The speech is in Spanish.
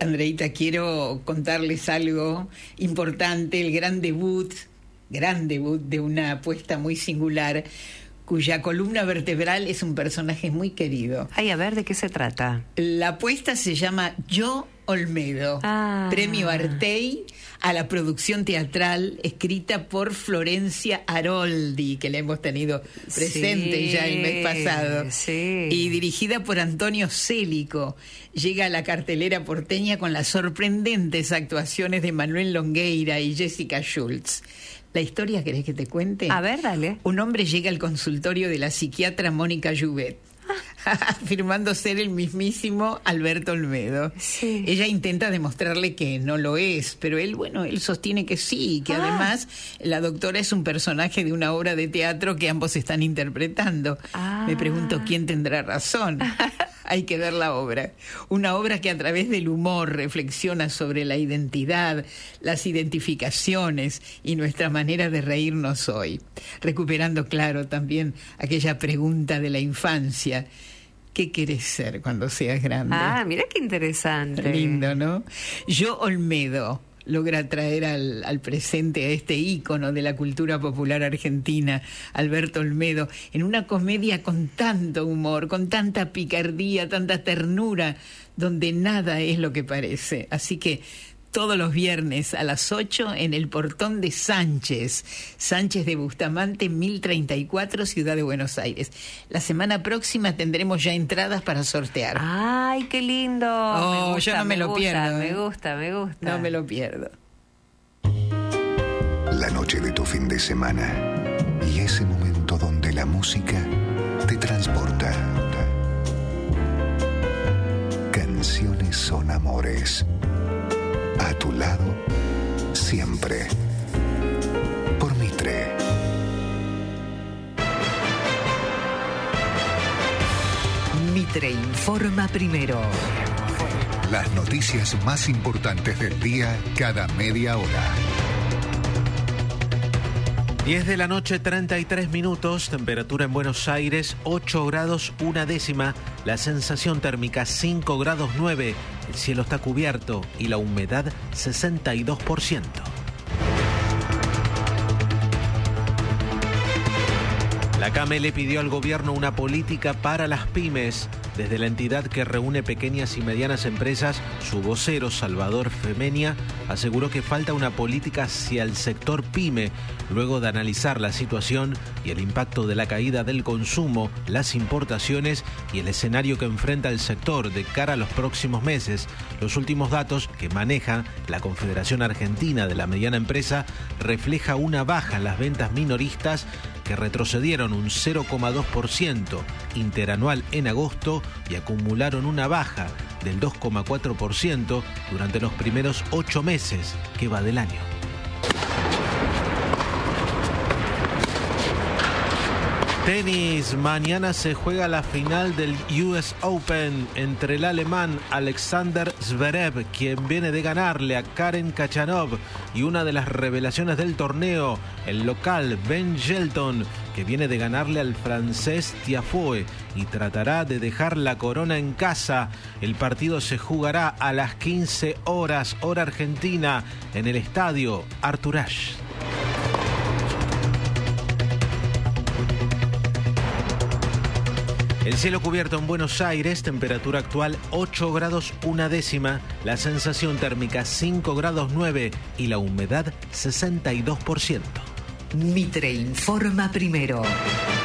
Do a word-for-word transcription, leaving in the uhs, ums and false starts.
Andreita, quiero contarles algo importante, el gran debut, gran debut de una apuesta muy singular, cuya columna vertebral es un personaje muy querido. Ay, a ver, ¿de qué se trata? La apuesta se llama Yo Olmedo, ah. Premio Artey a la producción teatral escrita por Florencia Aroldi, que la hemos tenido presente sí, ya el mes pasado, sí. y dirigida por Antonio Célico. Llega a la cartelera porteña con las sorprendentes actuaciones de Manuel Longueira y Jessica Schultz. ¿La historia querés que te cuente? A ver, dale. Un hombre llega al consultorio de la psiquiatra Mónica Jouvet, afirmando ser el mismísimo Alberto Olmedo. Sí. Ella intenta demostrarle que no lo es, pero él, bueno, él sostiene que sí, que ah. además la doctora es un personaje de una obra de teatro que ambos están interpretando. Ah. Me pregunto quién tendrá razón. Hay que ver la obra. Una obra que a través del humor reflexiona sobre la identidad, las identificaciones y nuestra manera de reírnos hoy. Recuperando, claro, también aquella pregunta de la infancia. ¿Qué querés ser cuando seas grande? Ah, mira qué interesante. Lindo, ¿no? Yo Olmedo logra traer al, al presente a este ícono de la cultura popular argentina, Alberto Olmedo, en una comedia con tanto humor, con tanta picardía, tanta ternura, donde nada es lo que parece. Así que todos los viernes a las ocho en el Portón de Sánchez, Sánchez de Bustamante, mil treinta y cuatro, Ciudad de Buenos Aires. La semana próxima tendremos ya entradas para sortear. ¡Ay, qué lindo! Oh, me gusta, yo no me, me lo gusta, pierdo. Me ¿eh? gusta, me gusta. No me lo pierdo. La noche de tu fin de semana y ese momento donde la música te transporta. Canciones son amores. A tu lado, siempre. Por Mitre. Mitre informa primero. Las noticias más importantes del día cada media hora. diez de la noche, treinta y tres minutos, temperatura en Buenos Aires, ocho grados una décima, la sensación térmica cinco grados nueve, el cielo está cubierto y la humedad sesenta y dos por ciento. La CAME le pidió al gobierno una política para las pymes. Desde la entidad que reúne pequeñas y medianas empresas, su vocero, Salvador Femenia, aseguró que falta una política hacia el sector pyme, luego de analizar la situación y el impacto de la caída del consumo, las importaciones y el escenario que enfrenta el sector de cara a los próximos meses. Los últimos datos que maneja la Confederación Argentina de la Mediana Empresa refleja una baja en las ventas minoristas que retrocedieron un cero coma dos por ciento interanual en agosto y acumularon una baja del dos coma cuatro por ciento durante los primeros ocho meses que va del año. Tenis, mañana se juega la final del U S Open entre el alemán Alexander Zverev, quien viene de ganarle a Karen Khachanov, y una de las revelaciones del torneo, el local Ben Shelton, que viene de ganarle al francés Tiafoe y tratará de dejar la corona en casa. El partido se jugará a las quince horas, hora argentina, en el estadio Arthur Ashe. El cielo cubierto en Buenos Aires, temperatura actual ocho grados una décima, la sensación térmica cinco grados nueve y la humedad sesenta y dos por ciento. Mitre informa primero.